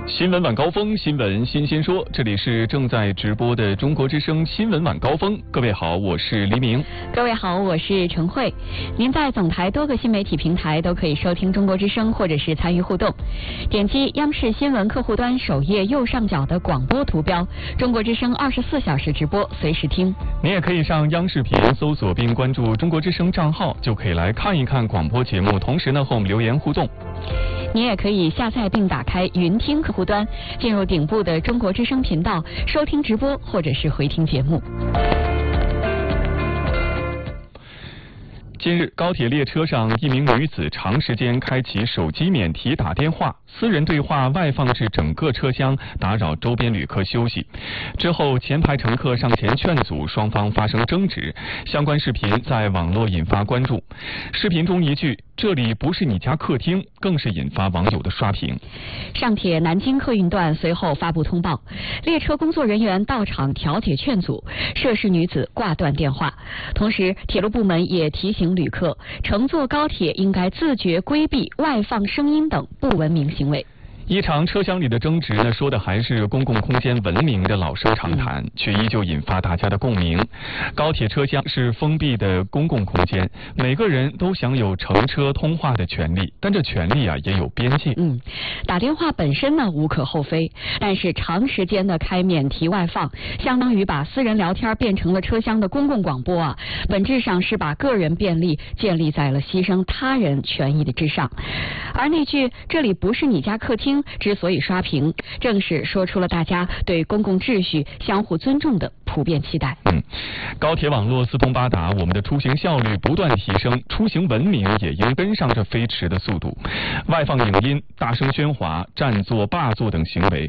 新闻晚高峰，新闻新鲜说，这里是正在直播的中国之声新闻晚高峰。各位好，我是黎明。 各位好，我是陈慧。您在总台多个新媒体平台都可以收听中国之声，或者是参与互动。点击央视新闻客户端首页右上角的广播图标，中国之声24小时直播，随时听。 您也可以上央视频搜索并关注中国之声账号，就可以来看一看广播节目，同时呢和我们留言互动。 您也可以下载并打开云听客户端，进入顶部的中国之声频道，收听直播或者是回听节目。 近日，高铁列车上一名女子长时间开启手机免提打电话，私人对话外放至整个车厢，打扰周边旅客休息。之后，前排乘客上前劝阻，双方发生争执。相关视频在网络引发关注。视频中一句“这里不是你家客厅”更是引发网友的刷屏。 上铁南京客运段随后发布通报，列车工作人员到场调解劝阻，涉事女子挂断电话。同时，铁路部门也提醒旅客，乘坐高铁应该自觉规避外放声音等不文明行为。 一场车厢里的争执呢，说的还是公共空间文明的老生常谈，却依旧引发大家的共鸣。高铁车厢是封闭的公共空间，每个人都享有乘车通话的权利，但这权利也有边界。 打电话本身呢无可厚非，但是长时间的开免提外放，相当于把私人聊天变成了车厢的公共广播啊，本质上是把个人便利建立在了牺牲他人权益的之上。而那句“这里不是你家客厅”之所以刷屏，正是说出了大家对公共秩序相互尊重的普遍期待。 高铁网络四通八达，我们的出行效率不断提升，出行文明也应跟上这飞驰的速度。外放影音、大声喧哗、占座霸座等行为